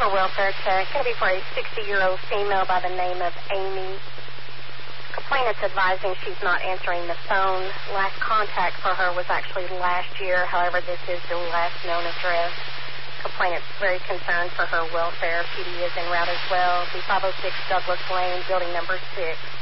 for welfare check. Going to be for a 60-year-old female by the name of Amy. Complainant's advising she's not answering the phone. Last contact for her was actually last year. However, this is the last known address. Complainant's very concerned for her welfare. PD is en route as well. The 506 Douglas Lane, building number 6.